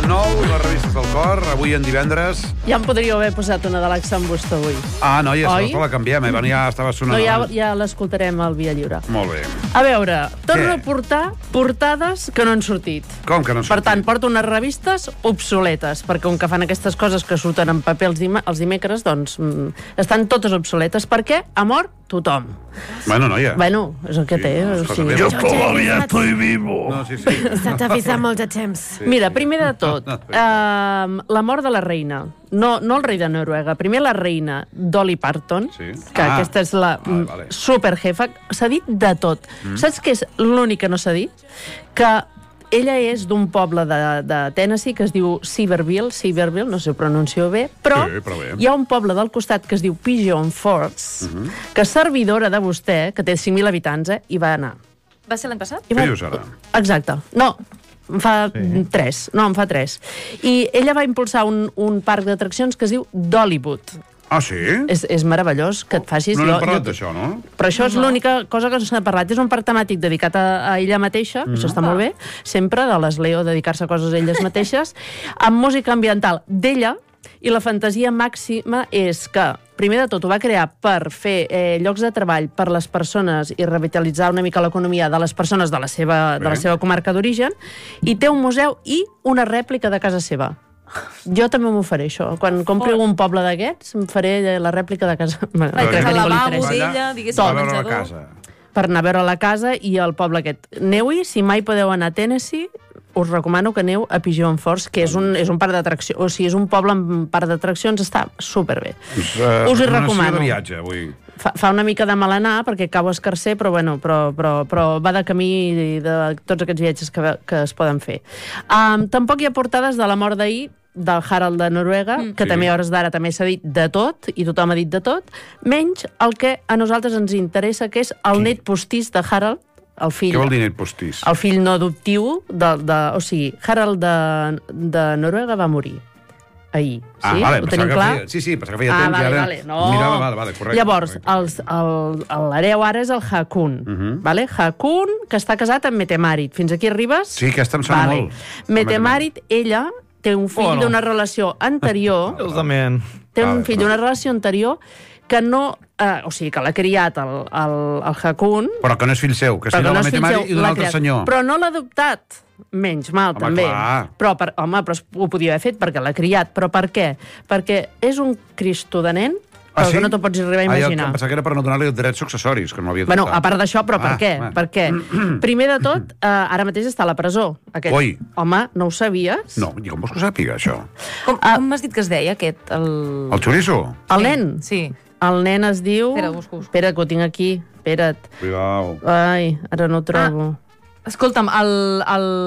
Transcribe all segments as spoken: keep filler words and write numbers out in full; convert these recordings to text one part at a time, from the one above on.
nou, les revistes del cor, avui en divendres. Ja em podríeu haver posat una de l'Axambusta avui. Ah, no, ja Oi? la canviem, eh? Bueno, ja estava sonant. No, ja, ja l'escoltarem al Via Lliure. Molt bé. A veure, torno Què? a portar portades que no han sortit. Com que no han sortit? Per tant, porto unes revistes obsoletes, perquè com que fan aquestes coses que surten en paper els, dima els dimecres, doncs mm, estan totes obsoletes. Per què? Ha mort tothom. Bueno, noia. Bueno, és el que Sí, té. no, O sigui, jo todavía estoy vivo. No, sí, sí. Se t'ha avisat molt de temps. Sí, Mira, sí. primer de tot, No, no, uh, la mort de la reina. No, no el rei de Noruega, primer la reina Dolly Parton, Sí. que Ah. aquesta és la Ah, vale. superjefa. S'ha dit de tot. Mm. Saps què és l'únic que no s'ha dit? Que ella és d'un poble de, de Tennessee que es diu Sevierville, Sevierville, no sé si ho pronuncio bé, però, Sí, però bé. hi ha un poble del costat que es diu Pigeon Forge, uh -huh. que és servidora de vostè, que té cinc mil habitants, eh, i va anar. Va ser l'any passat? I va... Què dius ara? Exacte. No, en fa sí. tres. No, en fa tres. I ella va impulsar un, un parc d'atraccions que es diu Dollywood. Ah, sí? És, és meravellós que et facis... No n'hem jo- parlat jo- d'això, no? Però això és l'única cosa que no s'ha parlat. És un parc temàtic dedicat a, a ella mateixa, mm. això està molt bé, sempre de les Leo dedicar-se a coses a elles mateixes, amb música ambiental d'ella, i la fantasia màxima és que, primer de tot, ho va crear per fer eh, llocs de treball per les persones i revitalitzar una mica l'economia de les persones de la seva, de la seva comarca d'origen, i té un museu i una rèplica de casa seva. Jo també m'ho faré, això. Quan compri Oh. un poble d'aquests, em faré la rèplica de casa. Bueno, Vaig crec que al a ningú li lavabo interessa. d'ella, diguéssim, Va al veure la menjador. casa. Per anar a veure la casa i el poble aquest. Aneu-hi, si mai podeu anar a Tennessee, us recomano que aneu a Pigeon Forge, que és un, és un parc d'atraccions, o sigui, és un poble amb parc d'atraccions, està superbé. Us, uh, Us hi recomanació recomano. de viatge, avui. Fa, fa una mica de mal anar, perquè cau escarser, però, bueno, però, però, però va de camí de tots aquests viatges que, que es poden fer. Um, tampoc hi ha portades de la mort d'ahir, del Harald de Noruega, mm. que Sí. també a hores d'ara també s'ha dit de tot, i tothom ha dit de tot, menys el que a nosaltres ens interessa, que és el net postís de Harald, el fill... Què vol dir net postís? El fill no adoptiu, de, de, o sigui, Harald de, de Noruega va morir ahir. Sí? Ah, vale, Ho pensava tenim que clar? feia... Sí, sí, pensava que feia Ah, temps vale, i ara... vale, no. Mirava, vale, vale, correcte. Llavors, correcte. els, el, l'hereu ara és el Hakun, uh -huh. vale? Hakun, que està casat amb Mette-Marit. Fins aquí arribes? Sí, aquesta em sona vale. molt. Mette-Marit, ella, té un fill Oh, no. d'una relació anterior, Ells també. té un Vale, fill però- d'una relació anterior que no... Eh, o sigui, que l'ha criat el, el, el Hakun, Però que no és fill seu, que és però fill que de no la és fill Mette-Marit seu, i d'un l'ha altre criat. senyor. Però no l'ha adoptat. Menys mal, Home, també. clar. Però, per, home, però es- ho podia haver fet perquè l'ha criat. Però per què? Perquè és un cristo de nen Ah, que sí? no t'ho pots arribar a Ah, imaginar. jo pensava que era per no donar-li els drets successoris, que no m'havia Bueno, adoptat. a part d'això, però per Ah, què? va. Per què? Primer de tot, eh, ara mateix està a la presó. Aquest. Oi. Home, no ho sabies? No, i com vols que ho sàpiga, això? Com, Ah. com m'has dit que es deia, aquest? El, El xoriço? El nen? Sí. El nen es diu... Espera, busco, busco. Espera, que ho tinc aquí. Espera't. Cuidao. Ai, ara no ho trobo. Escolta'm, el,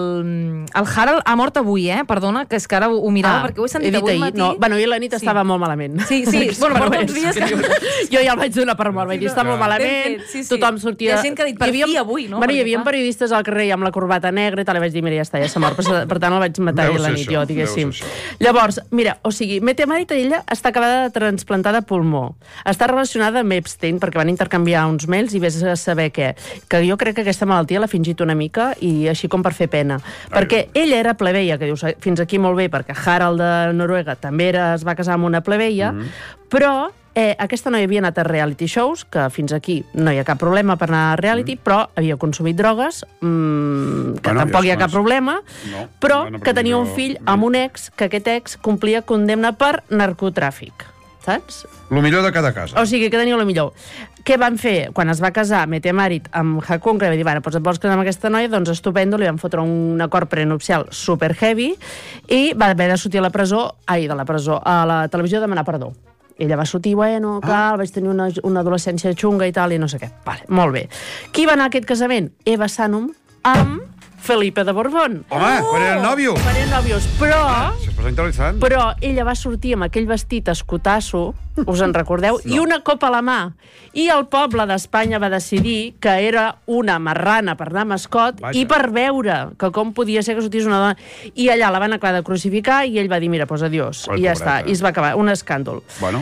el, el Harald ha mort avui, eh? Perdona, que és que ara ho, ho mirava, perquè ho he sentit dit avui al ahir. matí. No, bueno, ahir a la nit Sí. estava molt malament. Sí, sí, bueno, Però porta bé, uns dies és que- Jo ja el vaig donar per mort, vaig dir, està molt Ben malament, fet, sí, sí. tothom sortia... Hi ha gent que ha dit, per Hi havia- fi avui, no? Bueno, hi Perquè, havia clar. periodistes al carrer amb la corbata negra i tal, i vaig dir, mira, ja està, ja s'ha mort. Per, per tant, el vaig matar Deu ahir a la ser nit, això, jo, deu diguéssim. ser això. Llavors, mira, o sigui, Mette-Marit, ella està acabada de trasplantar de pulmó. Està relacionada amb Epstein, perquè van intercanviar uns mails i vés a saber què. Que jo crec que aquesta malaltia l'ha fingit una mica i així com per fer pena. Perquè ella era plebeia, que dius, fins aquí molt bé, perquè Harald de Noruega també era, es va casar amb una plebeia, mm -hmm. però eh, aquesta noia havia anat a reality shows, que fins aquí no hi ha cap problema per anar a reality, mm. però havia consumit drogues, mmm, que Bueno, tampoc ja hi ha és cap més. problema, No. però Bueno, però que tenia un millor- fill amb un ex, que aquest ex complia condemna per narcotràfic. Saps? Lo millor de cada casa. O sigui, que tenia el millor. Què van fer? Quan es va casar Mette-Marit amb Hakun, que li va dir, bueno, doncs et vols casar amb aquesta noia? Doncs estupendo, li van fotre un acord prenupcial super heavy i va haver de sortir a la presó, ai, de la presó, a la televisió a demanar perdó. Ella va sortir, bueno, clar, ah. vaig tenir una, una adolescència xunga i tal, i no sé què. Vale, molt bé. Qui va anar a aquest casament? Eva Sanum amb Felipe de Borbón. Home, quan era el nòvio. Quan eren nòvios, però... Això és bastant interessant. Però ella va sortir amb aquell vestit escotasso, us en recordeu? No. I una copa a la mà. I el poble d'Espanya va decidir que era una marrana per anar a mascot Vaja. i per veure que com podia ser que sortís una dona. I allà la van acabar de crucificar i ell va dir, mira, doncs adiós. Ai, I ja pobreta. està. I es va acabar. Un escàndol. Bueno.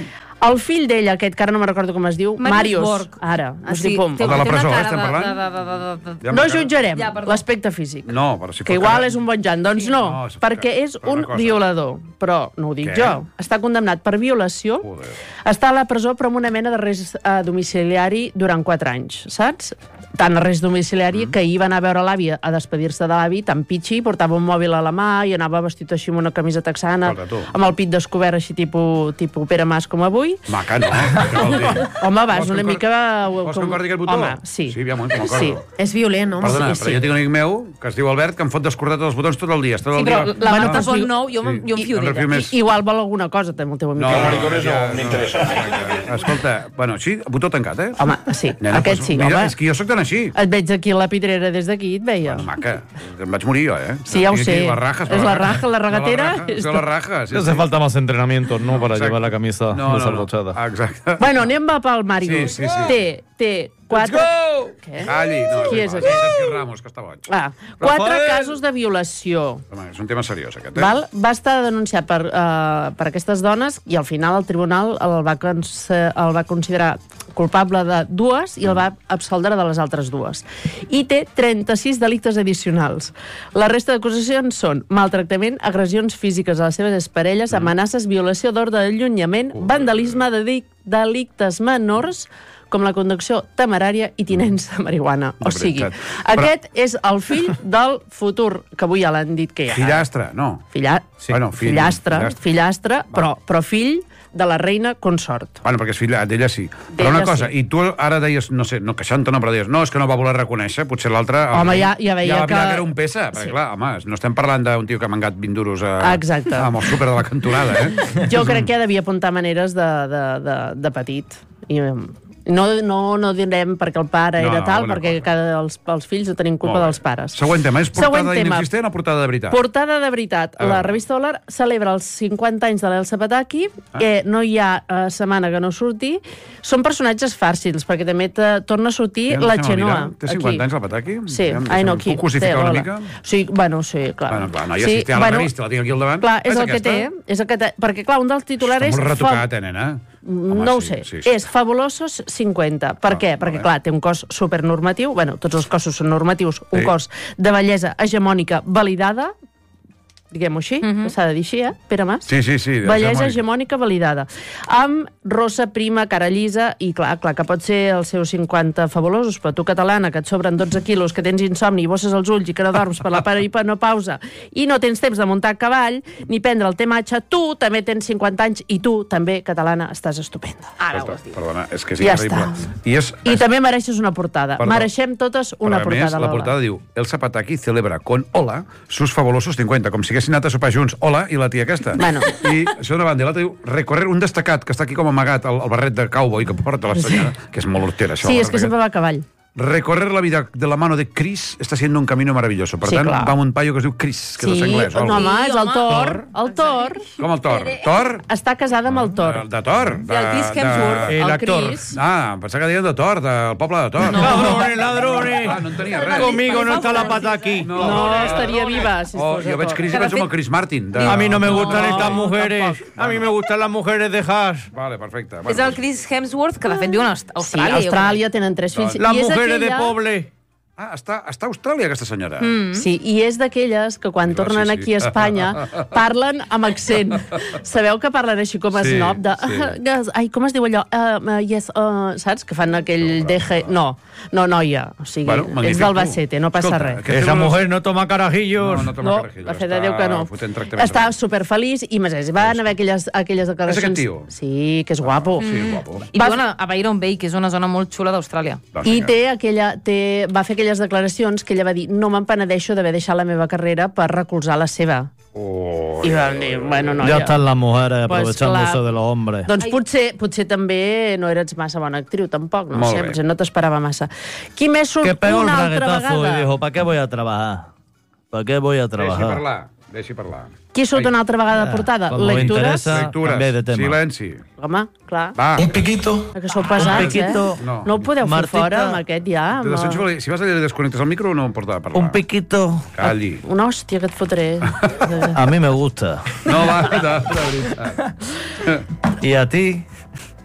El fill d'ella, aquest, que ara no me recordo com es diu, Marius Marius, Borg. ara, Ah, us sí, dic pum. té- El de la té una presó, eh, cara estem de- parlant? de- de- de- de- de- Ja No m'acaba- jutjarem Ja, perdó. l'aspecte físic. No, però si Que pot igual quedar- és un bon jan. Doncs no, No, és perquè que- és però un una cosa. violador. Però no ho dic Què? jo. Està condemnat per violació, Joder. està a la presó però amb una mena d'arrest eh, domiciliari durant quatre anys, saps? Tant arrest domiciliari mm. que ahir va anar a veure l'àvia a despedir-se de l'avi, tan pitxi, portava un mòbil a la mà i anava vestit així amb una camisa texana, Escolta, tu. amb el pit descobert així tipus, tipus Pere Mas com avui. Maca, no? Què vol dir? Home, vas Vols una que mica... encordi- Vols que encordi aquest botó? Home, sí. Sí, ja m'ho m'acordo. Sí. És violent, no? Perdona, Sí, però sí. jo tinc un amic meu que es diu Albert que em fot descordar tots els botons tot el dia. Tot el Sí, però dia. la Bueno, Marta doncs Pont diu- nou, jo, Sí. sí. jo em fio I- em refio d'ella. més. I, igual vol alguna cosa, també el teu amic. No, maricones ja, no m'interessa. Escolta, bueno, sí, botó tancat, eh? Home, sí, Nena, aquest doncs, sí, mira, home. és que jo sóc tan així. Et veig aquí a la pitrera des d'aquí, et veia. Bueno, maca, em vaig morir jo, eh? Sí, ja ho Tinc aquí sé. Les rajas, És la raja, la regatera. No, les rajas. Sí, Hace sí. falta más entrenamiento, ¿no? Para Exacte. llevar la camisa No, no, no. desabrochada. Exacte. Bueno, anem va pel Màrius. Sí, sí, sí. Té, té quatre... go! Què? Calli. No, Qui és igual, aquest? Sergio Ramos, que està boig. Ah, quatre Rafael! casos de violació. Home, és un tema seriós, aquest, eh? Val? Va estar denunciat per, uh, per aquestes dones i al final el tribunal el va, cons el va considerar culpable de dues i el va absoldre de les altres dues. I té trenta-sis delictes addicionals. La resta d'acusacions són maltractament, agressions físiques a les seves exparelles, amenaces, violació d'ordre d'allunyament, vandalisme, de delictes menors, com la conducció temerària i tinença de marihuana. O De sigui, veritat. aquest és el fill del futur, que avui ja l'han dit que hi ha. Fillastre, no. Filla... Sí. Bueno, fill, fillastre, fillastre. fillastre, però, però fill de la reina consort. Bueno, perquè és filla d'ella sí. Però una cosa, sí. i tu ara deies, no sé, no queixant-te, no, però deies, no, és que no va voler reconèixer, potser l'altre... el Home, rei, ja- ja veia ja va mirar que- que era un peça, perquè Sí. clar, home, no estem parlant d'un tio que ha mangat vint duros a, Exacte. amb el súper de la cantonada, eh? Jo crec que devia apuntar maneres de, de, de, de petit. I, em, no, no, no direm perquè el pare No, era tal, bona perquè cosa. cada, els, els fills no tenim culpa Molt bé. dels pares. Següent tema, és portada Següent tema. inexistent o portada de veritat? Portada de veritat. A veure. La revista Dòlar celebra els cinquanta anys de l'Elsa Pataki. Ah. Eh, no hi ha eh, setmana que no surti. Són personatges fàcils, perquè també te, torna a sortir Ja, la deixa'm Xenoa. mirar. Té cinquanta anys, la Pataki? Sí, Ja, ai, no, em aquí. puc cosificar té, una hola. mica? Sí, bueno, sí, clar. Bueno, clar, no, ja sí, si té a la revista, la tinc aquí al davant. Clar, és, És el que té. aquesta? És el que té. Perquè, clar, un dels titulars Està és... molt retocat, fa- eh, nena? no ho sé. Sí, sí. És Fabulosos cinquanta. Per Ah, què? molt Perquè, bé. clar, té un cos supernormatiu. Bueno, tots els cossos són normatius. Un Sí. cos de bellesa hegemònica validada, diguem-ho així, mm -hmm. s'ha de dir així, eh, Pere Mas? Sí, sí, sí. Bellesa hegemònica validada. Amb rosa, prima, cara llisa, i clar, clar, que pot ser els seus cinquanta fabulosos, però tu, catalana, que et sobren dotze quilos, que tens insomni, i bosses els ulls i que no dorms per la peripenopausa, i no tens temps de muntar a cavall, ni prendre el té matxa, tu també tens cinquanta anys, i tu també, catalana, estàs estupenda. Ara ho has dit. Perdona, és que és Ja increïble. està. I, és, I també mereixes una portada. Perdó. Mereixem totes una Però, a portada. més, la Lola. portada diu Elsa Pataki celebra con Hola sus fabulosos cinquanta, com si haguessin anat a sopar junts Hola i la tia aquesta. Bueno. I això d'una banda, i l'altra diu recorrer un destacat que està aquí com amagat, el, el barret de cowboy que porta la senyora, que és molt hortera, això. Sí, el és que barret. sempre va a cavall. Recorrer la vida de la mano de Chris está siendo un camino maravilloso. Per Sí, tant, clar. va amb un paio que es diu Chris, que Sí, deu ser anglès. o no, alguna home, és el home. Thor. El Thor. Com el Thor? Thor? Està casada amb el Thor. De, de Thor? De, I el Chris Hemsworth. De... El actor. Chris. Ah, em pensava que deien de Thor, del poble de Thor. ¡Ladrones, ladrones! Ah, no en tenia res. Conmigo no está la pata aquí. No estaria viva, si Oh, fos jo de veig Thor. Chris i Que de penso en el fet- Chris Martin. De... A mí no me gustan No, estas no, mujeres. tampoc. A mí me gustan las mujeres de Haas. Vale, perfecte. És el Chris Hemsworth, que de fet viu a Sí, Austràlia. a Austràlia tenen tres fills. Las I és mujeres de aquella- Poble. Ah, està, està a Austràlia, aquesta senyora. Mm. Sí, i és d'aquelles que quan Clar, tornen sí, sí. aquí a Espanya parlen amb accent. Sabeu que parlen així com a Sí, snob de... sí. Uh, ai, com es diu allò? Uh, uh, yes, uh, saps? Que fan aquell D G... No, no, noia. O sigui, Bueno, és magnífic, d'Albacete, tu. no passa Escolta, res. que Esa té una- mujer no toma carajillos. No, no toma No, carajillo, a fe de està Déu que no. fotent tractament. Està superfeliç i, més, van haver aquelles, aquelles declaracions... És aquest tio? Sí, que és guapo. Sí, guapo. I viuen a a Byron Bay, que és una zona molt xula d'Austràlia. Doncs I vinga. té aquella, té, va fer aquelles declaracions que ella va dir no me'n penedeixo d'haver deixat la meva carrera per recolzar la seva. Oh, I van dir, bueno, no, Ya están las mujeres Pues aprovechándose clar. de los hombres. Doncs potser, potser també no eres massa bona actriu, tampoc, no Molt sé, bé. potser no t'esperava massa. Qui més surt Que pegó el una altra raquetazo vegada? y dijo, ¿para qué voy a trabajar? ¿Para qué voy a Deixi trabajar? parlar, deixi parlar. Qui surt una altra vegada de portada? Como me Lectures? interesa, Lectures, canvié de tema. silenci. Home, clar. Va. Un piquito. Que sou pesats, Un piquito. eh? No. No ho podeu fer Martita. fora amb aquest ja. Te Amb... desitjo, si vas allà i desconnectes el micro, no em porta a parlar. Un piquito. Calli. Una hòstia que et fotré. A mí me gusta. No, va, de, de veritat. ¿Y a ti?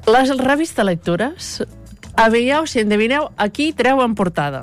Les revistes lectures, veieu, si endevineu, aquí treu en portada.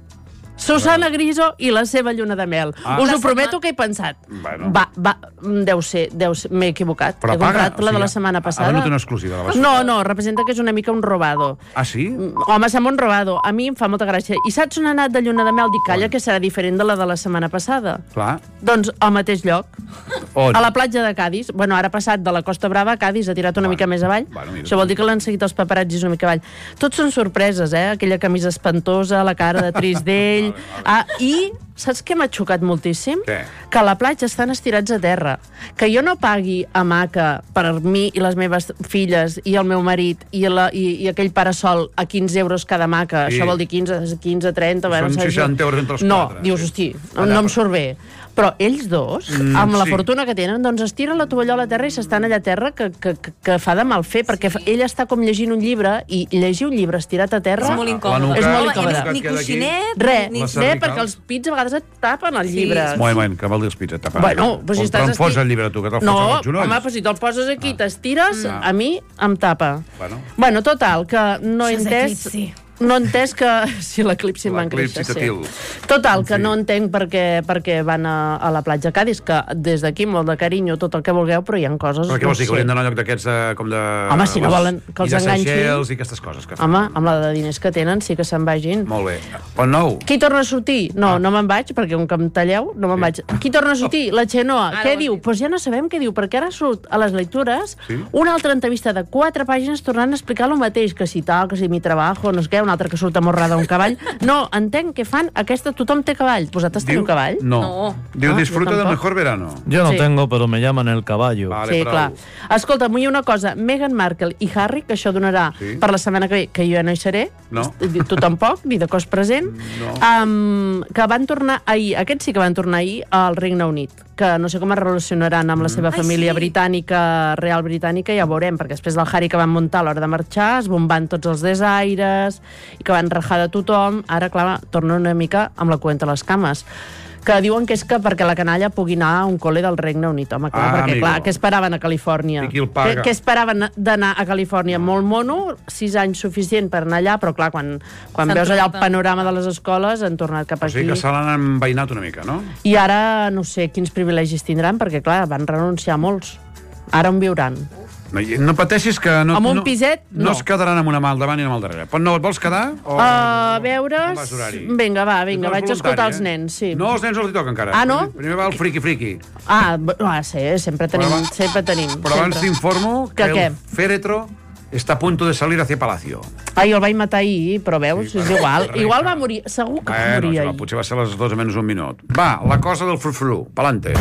Susana Griso i la seva lluna de mel. Ah. Us La ho prometo setmana- que he pensat. Bueno. Va, va, deu ser, deu ser, m'he equivocat. Però he paga, comprat o la de sigui, la setmana ha passada. venut una exclusiva de la No, no, representa que és una mica un robado. Ah, sí? Home, sembla un robado. A mi em fa molta gràcia. I saps on ha anat de lluna de mel? Dic, calla, que serà diferent de la de la setmana passada. Clar. Doncs al mateix lloc, On? a la platja de Cádiz. Bueno, ara ha passat de la Costa Brava a Cádiz, ha tirat una Bueno, mica més avall. bueno, mira. Això vol dir que l'han seguit els paparazzis una mica avall. Tots són sorpreses, eh? Aquella camisa espantosa, la cara de trist d'ell... Ah, i saps què m'ha xocat moltíssim? Què? Que a la platja estan estirats a terra. Que jo no pagui hamaca per mi i les meves filles i el meu marit i, la, i, i aquell parasol a quinze euros cada hamaca. Sí. Això vol dir quinze, quinze trenta... Són bueno, saps? seixanta euros entre els no, quatre. dius, hosti, no, no em surt bé. Però ells dos, Mm, amb la sí. fortuna que tenen, doncs es tiren la tovallola a terra i s'estan allà a terra que, que, que, que fa de mal fer, perquè fa- ell està com llegint un llibre i llegir un llibre estirat a terra... És molt incòmode. nuca- És molt la incòmode. nuca Ni queda aquí. coixinet, Res, ni... La res, cervical. perquè els pits a vegades et tapen el llibre. Un moment, un moment, que vol dir els pits, et tapen. Bueno, però si On- estàs... Però em esti- posa el llibre, tu, que te'l no, fos als genolls. home, però si te'l poses aquí, t'estires, Ah. a mi em tapa. Bueno. Bueno, total, que no he Això és entès... eclipsi. No he entès que... Si l'eclipsi em va L'eclipsi créixer, tatil. sí. Total, que Sí. no entenc per què, per què van a, a la platja Cádiz, que des d'aquí molt de carinyo, tot el que vulgueu, però hi ha coses... Però què vols dir, que no sé. haurien d'anar a lloc d'aquests de, com de... Home, si no volen que els i de enganxin. Seychelles i aquestes coses que fan. Home, amb la de diners que tenen, sí que se'n vagin. Molt bé. On nou? Qui torna a sortir? No, no me'n vaig, perquè un que em talleu, no me'n vaig. Qui torna a sortir? La Xenoa. Ara Què ho has diu? dit. Doncs pues ja no sabem què diu, perquè ara surt a les lectures Sí. una altra entrevista de quatre pàgines tornant a explicar el mateix, que si tal, que si mi trabajo, no sé què, una altra que surt amorrada a un cavall. No, entenc que fan aquesta... Tothom té cavall. Vosaltres teniu cavall? No. No. Diu, Ah, disfruta jo del tampoc. mejor verano. Yo no Sí. tengo, pero me llaman el caballo. Vale, Sí, prou. clar. Escolta, vull dir una cosa. Meghan Markle i Harry, que això donarà Sí. per la setmana que ve, que jo ja no hi seré, No. tu tampoc, ni de cos present, No. um, que van tornar ahir, aquests sí que van tornar ahir al Regne Unit, que no sé com es relacionaran amb la seva Ai, família sí. britànica, real britànica, ja ho veurem, perquè després del Harry que van muntar a l'hora de marxar, es bombant tots els desaires, i que van rajar de tothom, ara, clar, torna una mica amb la cua entre les cames. Que diuen que és que perquè la canalla pugui anar a un col·le del Regne Unit, home, clar, Ah, perquè, amigo. clar, què esperaven a Califòrnia? I qui el paga? Què, què esperaven d'anar a Califòrnia? Molt mono, sis anys suficient per anar allà, però clar, quan, quan S'han veus allà el tornat a- panorama de les escoles, han tornat cap O aquí. sigui que se l'han envainat una mica, no? I ara no sé quins privilegis tindran, perquè clar, van renunciar molts. Ara on viuran? No, i no pateixis que... No, Amb un no, piset, no. no. es quedaran amb una mà al davant i una mà al darrere. Però no, et vols quedar? O... A veure... com vas horari? Vinga, va, vinga, Tu ets vaig escoltar voluntari, els eh? nens, sí. No, els nens els hi toca encara. Ah, no? Primer va el friqui-friqui. Ah, b- ah, sí, sempre tenim, Però abans- sempre tenim. Però abans sempre. t'informo que, Que què? el féretro està a punto de salir hacia Palacio. Ai, el vaig matar ahir, però veus, Sí, és però- igual. res, Igual clar. va morir, segur que va Bueno, morir això, ahir. potser va ser a les dues menys un minut. Va, la cosa del frufru. Palante.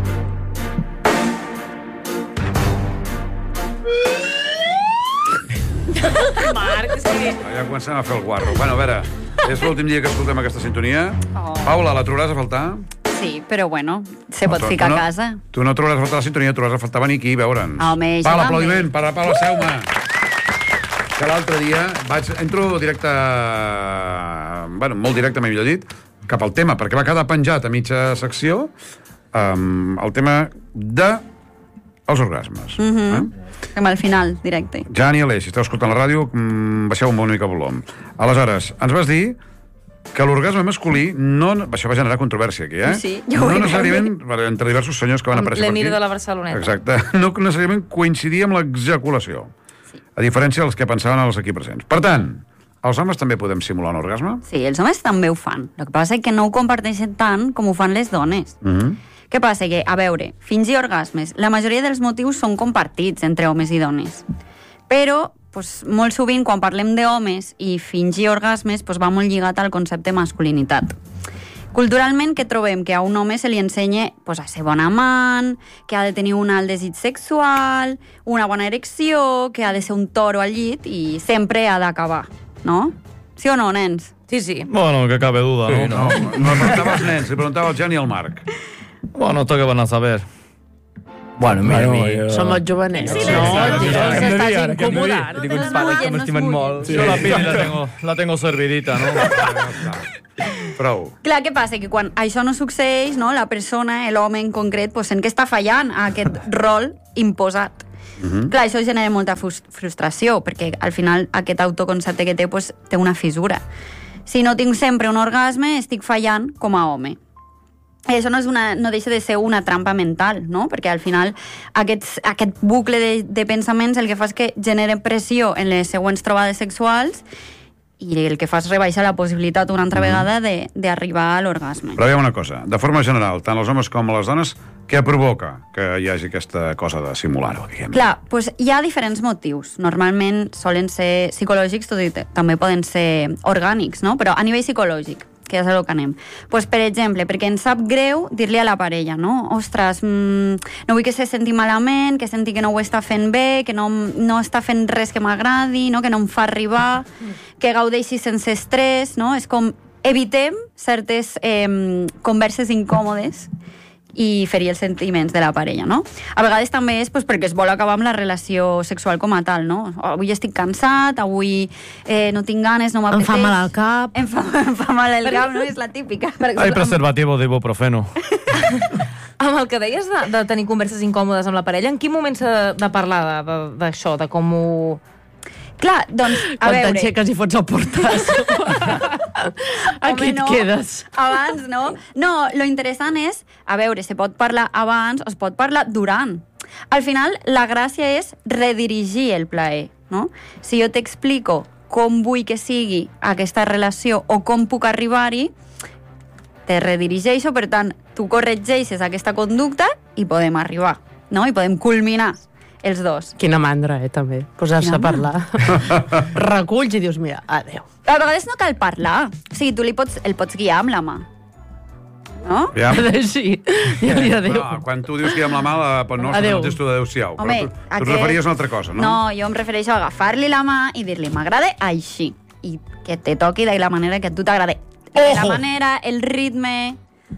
Marc, és que... Ja comencem a fer el guarro. Bueno, a veure, és l'últim dia que escoltem aquesta sintonia. Oh. Paula, la trobaràs a faltar? Sí, però bueno, se pot Tu- ficar tu no, a casa. Tu no trobaràs a faltar la sintonia, trobaràs a faltar venir aquí i veure'ns. Home, Va, ja l'aplaudiment també. per a Paula Seuma. Que l'altre dia vaig... Entro directe... Bueno, molt directe, millor dit, cap al tema, perquè va quedar penjat a mitja secció um, el tema de els orgasmes. Mm -hmm. eh? Estem al final, directe. Jan i Aleix, si esteu escoltant la ràdio, mm, baixeu una mica el volum. Aleshores, ens vas dir que l'orgasme masculí no... Això va generar controvèrsia aquí, eh? Sí, ja ho no he necessàriament, vale, entre diversos senyors que van Amb aparèixer per l'Emir aquí. de la Barceloneta. Exacte. No necessàriament coincidia amb l'execulació. Sí. A diferència dels que pensaven els aquí presents. Per tant, els homes també podem simular un orgasme? Sí, els homes també ho fan. El que passa és que no ho comparteixen tant com ho fan les dones. Mm -hmm. Què passa? Que, a veure, fingir orgasmes, la majoria dels motius són compartits entre homes i dones. Però, pues, molt sovint, quan parlem d'homes i fingir orgasmes, pues, va molt lligat al concepte masculinitat. Culturalment, que trobem? Que a un home se li ensenya pues, a ser bon amant, que ha de tenir un alt desig sexual, una bona erecció, que ha de ser un toro al llit i sempre ha d'acabar, no? Sí o no, nens? Sí, sí. Bueno, que cabe duda, Sí, ¿no? no, no, no preguntava als nens, li preguntava al Jan i al Marc. Bueno, ¿esto qué van a saber? Bueno, mira, Bueno, mi... jo- Som els jovenets, Sí, no? sí, Tio, sí, els sí. estàs Ara que em diria, incomodant. que dic, No uns es pares que mullen, no es m'estimen mullen. molt. Yo la pili la tengo, la tengo servidita, ¿no? Prou. Clar, què passa? Que quan això no succeeix, no, la persona, l'home en concret, pues, sent que està fallant a aquest rol imposat. Mm-hmm. Clar, això genera molta frustració, perquè al final aquest autoconcepte que té pues, té una fissura. Si no tinc sempre un orgasme, estic fallant com a home. I això no, és una, no deixa de ser una trampa mental, no? Perquè al final aquests, aquest bucle de, de pensaments el que fa és que genera pressió en les següents trobades sexuals i el que fa és rebaixar la possibilitat una altra vegada d'arribar a l'orgasme. Però hi ha una cosa, de forma general, tant els homes com les dones, què provoca que hi hagi aquesta cosa de simular-ho, diguem? Clar, doncs hi ha diferents motius. Normalment solen ser psicològics, tot i que també poden ser orgànics, no? Però a nivell psicològic, que és el que anem. Pues, per exemple, perquè ens sap greu dir-li a la parella, no? Ostres, mmm, no vull que se senti malament, que senti que no ho està fent bé, que no, no està fent res que m'agradi, no? Que no em fa arribar, que gaudeixi sense estrès, no? És com evitem certes eh, converses incòmodes i ferir els sentiments de la parella, no? A vegades també és pues, perquè es vol acabar amb la relació sexual com a tal, no? Avui estic cansat, avui eh, no tinc ganes, no m'apeteix... Em fa mal al cap. Em fa, em fa mal al cap, no? És la típica. Hay preservativo de ibuprofeno. Amb el que deies de, de tenir converses incòmodes amb la parella, en quin moment s'ha de parlar d'això, de, de, de com ho... Clar, doncs, a Quan veure... Quan t'aixeques i fots el portàs. Aquí et no. quedes. Abans, no? No, lo interessant és, a veure, se pot parlar abans o es pot parlar durant. Al final, la gràcia és redirigir el plaer, no? Si jo t'explico com vull que sigui aquesta relació o com puc arribar-hi, te redirigeixo, per tant, tu corregeixes aquesta conducta i podem arribar, no? I podem culminar els dos. Quina mandra, eh, també. Posar-se a parlar. Reculls i dius, mira, adeu. A vegades no cal parlar. O sigui, tu li pots, el pots guiar amb la mà. No? Ja. Sí, ja li adeu. No, quan tu dius que hi ha amb la mà, la, no, Adeu. no gesto d'adeu-siau. Home, però tu, tu aquest... et referies a una altra cosa, no? No, jo em refereixo a agafar-li la mà i dir-li, m'agrada així. I que te toqui de la manera que a tu t'agrada. La manera, el ritme...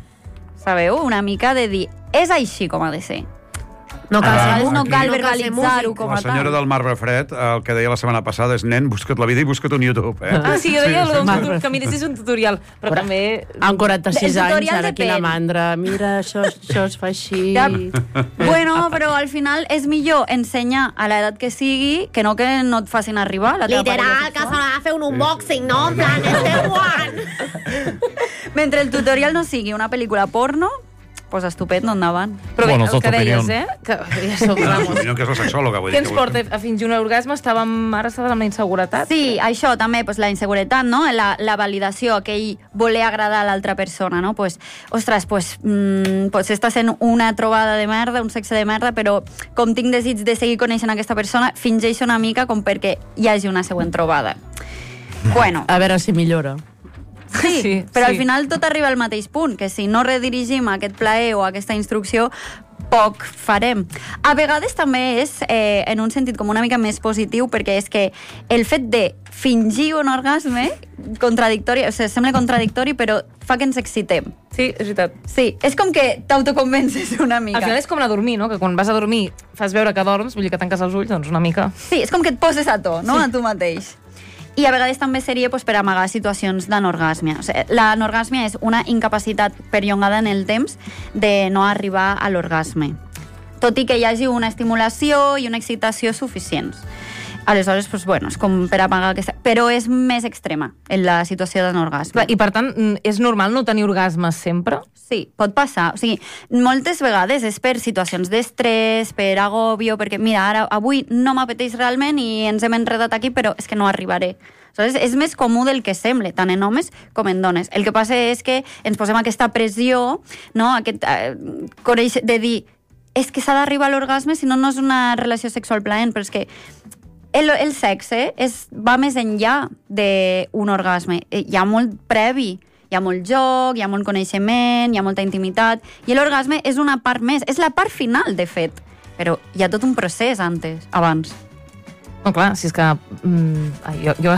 Sabeu? Una mica de dir, és així com ha de ser. No cal, Ah, ser, no aquí- cal no cal ser verbalitzar-ho músic. com La a senyora tal. del marbre fred, el que deia la setmana passada és, nen, busca't la vida i busca't un YouTube, eh? Ah, sí, jo deia Sí, sí, sí. sí. que miressis un tutorial, però també... Amb quaranta-sis El anys, tutorial ara quina depèn. mandra. Mira, això, això es fa així. Ja. Bueno, però al final és millor ensenyar a l'edat que sigui que no que no et facin arribar a la teva Literal, parella que sexual. s'haurà de fer un unboxing, no? En plan, este one. Mentre el tutorial no sigui una pel·lícula porno, pues estupendo, endavant. Però bé, Bueno, el sos que tu deies, opinió. eh? Que ja som No, ramos. no, que és la sexòloga, vull dir. Què ens que porta a fingir un orgasme? Estàvem ara estàvem amb la inseguretat? Sí, això també, pues, la inseguretat, no? la, la validació, aquell voler agradar a l'altra persona, no? Pues, ostres, pues, mm, pues està sent una trobada de merda, un sexe de merda, però com tinc desig de seguir coneixent aquesta persona, fingeix una mica com perquè hi hagi una següent trobada. Bueno, A veure si millora. sí, Sí, però sí. al final tot arriba al mateix punt, que si no redirigim aquest plaer o aquesta instrucció, poc farem. A vegades també és eh, en un sentit com una mica més positiu, perquè és que el fet de fingir un orgasme contradictori, o sigui, sembla contradictori, però fa que ens excitem. Sí, és veritat. Sí, és com que t'autoconvences una mica. Al final és com anar a dormir, no? Que quan vas a dormir fas veure que dorms, vull dir que tanques els ulls, doncs una mica. Sí, és com que et poses a to, no? Sí. A tu mateix. I a vegades també seria pues, per amagar situacions d'anorgàsmia. O sigui, l'anorgàsmia és una incapacitat perllongada en el temps de no arribar a l'orgasme, tot i que hi hagi una estimulació i una excitació suficients. Aleshores, pues, bueno, és com per amagar aquesta... Però és més extrema en la situació d'anorgàsmia. I per tant, és normal no tenir orgasmes sempre? Sí, pot passar. O sigui, moltes vegades és per situacions d'estrès, per agòbio, perquè mira, ara avui no m'apeteix realment i ens hem enredat aquí, però és que no arribaré. Aleshores, és més comú del que sembla, tant en homes com en dones. El que passa és que ens posem aquesta pressió, no? Aquest eh, coneix de dir és que s'ha d'arribar a l'orgasme, si no, no és una relació sexual plaent, però és que el, el sexe és, va més enllà d'un orgasme. Hi ha molt previ, hi ha molt joc, hi ha molt coneixement, hi ha molta intimitat, i l'orgasme és una part més, és la part final, de fet, però hi ha tot un procés antes, abans. No, clar, si és que... Mm, ai, jo... jo...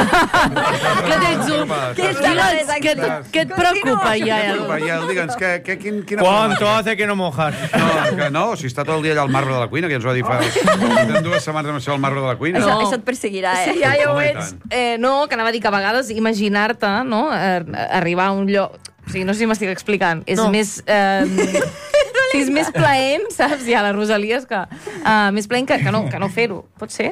Què tens un... Què és la Digue'ns, què, et- què et preocupa, Yael? Ja, digue'ns, que, que, quin, quina... ¿Cuánto hace que no mojar? No, que no, si està tot el dia allà al marbre de la cuina, que ja ens ho va dir fa... Portem dues setmanes amb això al marbre de la cuina. Això, No. això et perseguirà, eh? Sí, ja, ja ho Home, i veig. tant. Eh, no, que anava a dir que a vegades imaginar-te, no?, eh, arribar a un lloc... O sigui, no sé si m'estic explicant. És No. més... Eh, Si és més plaent, saps? Ja, la Rosalia és que... Uh, més plaent que, que no, que no fer-ho. Pot ser?